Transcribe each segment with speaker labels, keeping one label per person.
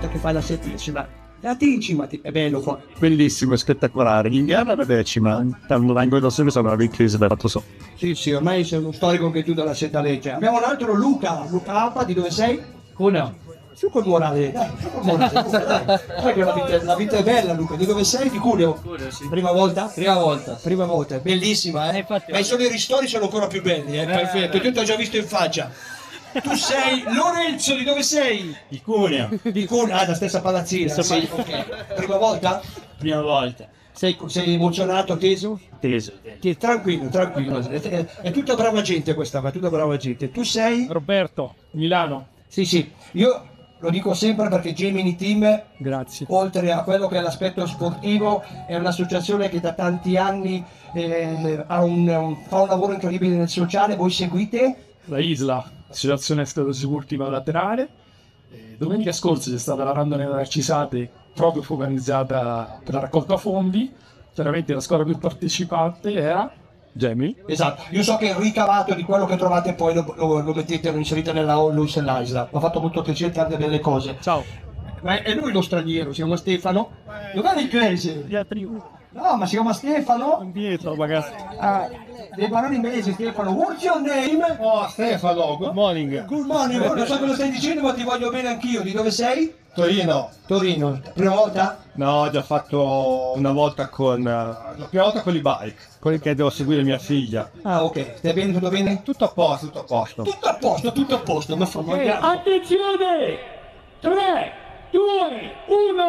Speaker 1: volta che fai la settimana. Anticipati, è bello qua.
Speaker 2: Bellissimo, spettacolare. L'inverno è la decima, l'angolo sole sono una crisi da fatto so.
Speaker 1: Sì, ormai sei uno storico che tu dalla Setalegge. Abbiamo un altro Luca Appa, di dove sei?
Speaker 3: Cuneo.
Speaker 1: Su col morale, dai, su col morale, dai, che la vita è bella, Luca. Di dove sei? Di Cuneo?
Speaker 3: Cuneo, sì.
Speaker 1: Prima volta?
Speaker 3: Prima volta.
Speaker 1: Prima volta, è bellissima, eh?
Speaker 3: Infatti,
Speaker 1: Ma solo i ristori sono ancora più belli, perfetto. Io ti ho già visto in faccia. Tu sei Lorenzo, di dove sei?
Speaker 2: Di Cuneo.
Speaker 1: Di Cuneo, la stessa palazzina. Sì, ok. Prima volta?
Speaker 3: Prima volta.
Speaker 1: Sei emozionato, teso?
Speaker 2: Teso.
Speaker 1: Tranquillo, tranquillo. È tutta brava gente questa, ma tutta brava gente. Tu sei?
Speaker 3: Roberto, Milano.
Speaker 1: Sì, io lo dico sempre perché Gemini Team,
Speaker 3: Grazie.
Speaker 1: oltre a quello che è l'aspetto sportivo, è un'associazione che da tanti anni fa un lavoro incredibile nel sociale. Voi seguite?
Speaker 3: La Isla, Associazione Sportiva Laterale. Domenica scorsa c'è stata la randonnée Narcisate, proprio focalizzata per la raccolta fondi. Chiaramente la squadra più partecipante era Gemini.
Speaker 1: Esatto, io so che il ricavato di quello che trovate poi lo mettete, lo inserite nella Onlus e l'Isla. Mi ha fatto molto piacere, tante belle cose.
Speaker 3: Ciao.
Speaker 1: Ma è lui lo straniero, si chiama Stefano? Dov'è l'inglese? No, ma si chiama Stefano?
Speaker 3: Indietro, ragazzi.
Speaker 1: Devi parlare inglese, Stefano. What's your name?
Speaker 4: Oh, Stefano, good morning.
Speaker 1: Good morning, non so cosa stai dicendo, ma ti voglio bene anch'io. Di dove sei?
Speaker 4: Torino.
Speaker 1: Torino. Prima volta?
Speaker 4: No, ho già fatto una volta la prima volta con i bike, quelli che devo seguire mia figlia.
Speaker 1: Ah, ok. Stai bene, tutto bene?
Speaker 4: Tutto a posto, tutto a posto.
Speaker 1: Tutto a posto, tutto a posto. Ma fa
Speaker 5: Attenzione! 3, 2, 1,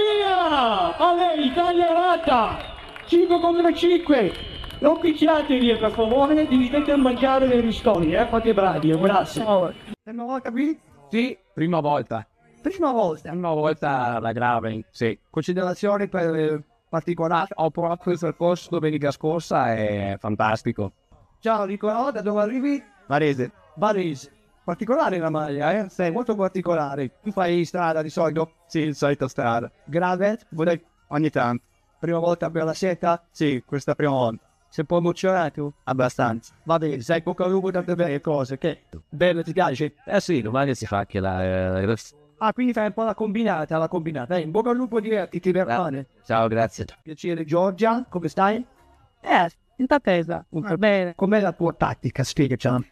Speaker 5: via! A lei, Italia 5 contro 5! Non picchiatevi per favore, dividete a mangiare le ristori, fate bravi, grazie.
Speaker 1: Prima volta qui?
Speaker 3: Sì, prima volta.
Speaker 1: Prima volta.
Speaker 3: Una volta la grave, sì.
Speaker 1: Considerazioni per particolari?
Speaker 3: Ho provato il percorso domenica scorsa, è fantastico.
Speaker 1: Ciao Nicolò, da dove arrivi?
Speaker 3: Varese.
Speaker 1: Varese. Particolare la maglia, eh? Sei molto particolare. Tu fai strada di solito?
Speaker 3: Sì, il solito strada.
Speaker 1: Gravel?
Speaker 3: Ogni tanto.
Speaker 1: Prima volta per la seta?
Speaker 3: Sì, questa prima volta.
Speaker 1: Sei un po' emozionato?
Speaker 3: Abbastanza.
Speaker 1: Va bene, sai poco a lungo tante belle cose, che bello, ti piace?
Speaker 3: Sì, domani si fa anche la...
Speaker 1: Ah, quindi fai un po' la combinata. In bocca al lupo, divertiti bene.
Speaker 3: Ciao, grazie.
Speaker 1: Piacere Giorgia, come stai?
Speaker 6: In attesa. Bene.
Speaker 1: Com'è la tua tattica? Spiegacela.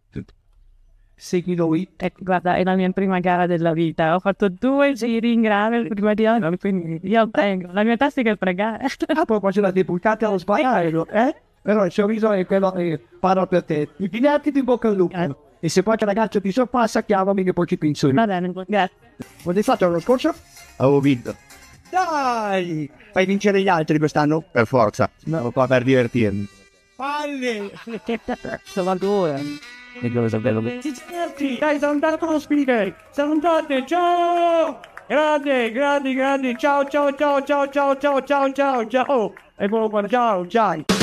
Speaker 1: Segui lui.
Speaker 6: Guarda, è la mia prima gara della vita. Ho fatto 2 giri in gravel prima di anno, quindi io tengo. La mia tattica è pregare.
Speaker 1: Ah, poi quando la debuttata allo sbagliare, Però il sorriso è quello che parla per te. Mi divertiti in bocca al lupo. E se poi il ragazzo ti sorpassa, chiamami che poi ci penso.
Speaker 6: Va bene, grazie.
Speaker 1: Cosa hai fatto l'anno scorso?
Speaker 2: Avevo vinto.
Speaker 1: Dai! Fai vincere gli altri quest'anno?
Speaker 2: Per forza. No, qua per divertirmi.
Speaker 1: Palle!
Speaker 6: Sono due.
Speaker 3: E cosa sapevo?
Speaker 1: Dai, sono andato con lo speaker! Sono andate, ciao! Grande! Ciao! E buon ciao!